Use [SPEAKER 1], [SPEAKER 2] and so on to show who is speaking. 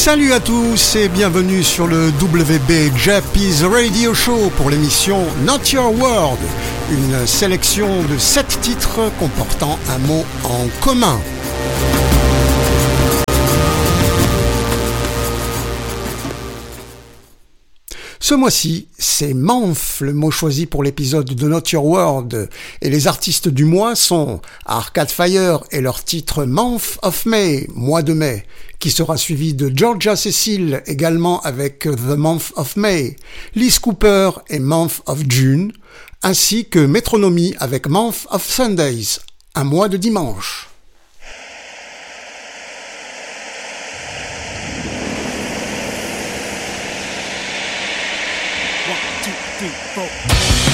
[SPEAKER 1] Salut à tous et bienvenue sur le WB Jappies Radio Show pour l'émission Not Your World, une sélection de 7 titres comportant un mot en commun. Ce mois-ci, c'est Month, le mot choisi pour l'épisode de Not Your World, et les artistes du mois sont Arcade Fire et leur titre Month of May, mois de mai, qui sera suivi de Georgia Cecil également avec The Month of May, Liz Cooper et Month of June, ainsi que Metronomy avec Month of Sundays, un mois de dimanche.
[SPEAKER 2] 1, 2, 3, 4